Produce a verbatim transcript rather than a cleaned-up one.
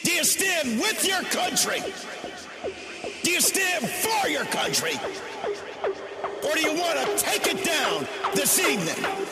Do you stand with your country? Do you stand for your country? Or do you want to take it down this evening?